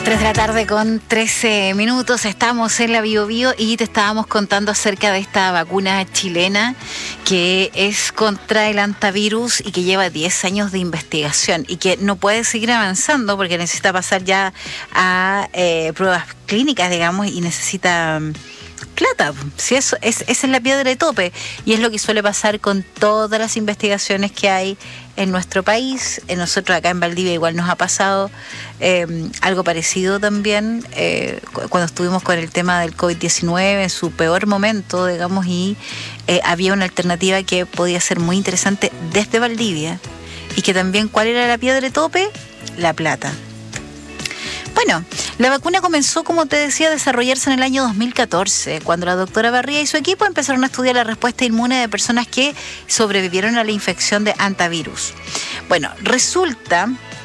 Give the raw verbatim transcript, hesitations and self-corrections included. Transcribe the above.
tres de la tarde con trece minutos, estamos en la Bio Bio y te estábamos contando acerca de esta vacuna chilena que es contra el hantavirus y que lleva diez años de investigación y que no puede seguir avanzando porque necesita pasar ya a eh, pruebas clínicas, digamos, y necesita plata. Si eso es, esa es la piedra de tope y es lo que suele pasar con todas las investigaciones que hay en nuestro país. En nosotros acá en Valdivia igual nos ha pasado eh, algo parecido también eh, cuando estuvimos con el tema del COVID diecinueve en su peor momento, digamos, y eh, había una alternativa que podía ser muy interesante desde Valdivia y que también, ¿cuál era la piedra de tope? La plata. Bueno, la vacuna comenzó, como te decía, a desarrollarse en el año dos mil catorce, cuando la doctora Barría y su equipo empezaron a estudiar la respuesta inmune de personas que sobrevivieron a la infección de hantavirus. Bueno, resulta